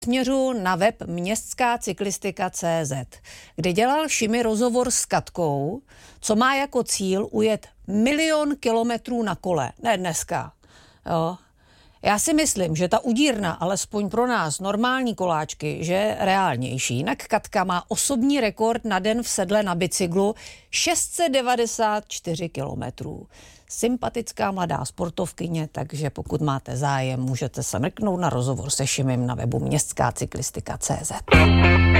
Směřu na web městskácyklistika.cz, kde dělal Šimi rozhovor s Katkou, co má jako cíl ujet 1 000 000 kilometrů na kole. Ne dneska. Jo. Já si myslím, že ta udírna, alespoň pro nás normální koláčky, že je reálnější. Jinak Katka má osobní rekord na den v sedle na bicyklu 694 kilometrů. Sympatická mladá sportovkyně, takže pokud máte zájem, můžete se mrknout na rozhovor se Šimim na webu městskácyklistika.cz.